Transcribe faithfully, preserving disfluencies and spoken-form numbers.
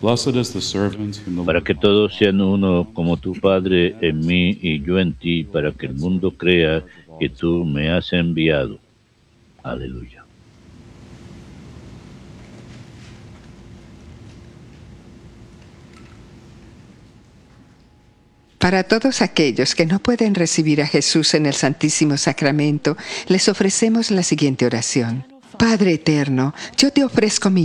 Blessed is the servant whom the para Lord que todos sean uno como tu Padre en mí y yo en ti, para que el mundo crea que tú me has enviado. Aleluya. Para todos aquellos que no pueden recibir a Jesús en el Santísimo Sacramento, les ofrecemos la siguiente oración. Padre eterno, yo te ofrezco mi